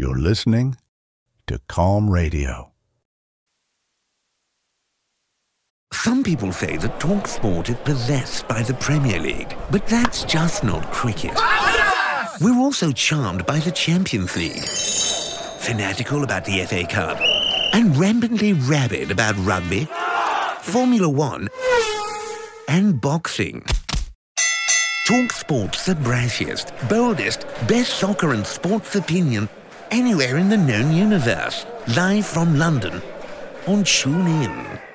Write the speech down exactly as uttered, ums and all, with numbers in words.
You're listening to Calm Radio. Some people say that TalkSport is possessed by the Premier League, but that's just not cricket. We're also charmed by the Champions League, fanatical about the F A Cup, and rampantly rabid about rugby, Formula One, and boxing. TalkSport's the brashiest, boldest, best soccer and sports opinion anywhere in the known universe. Live from London on TuneIn.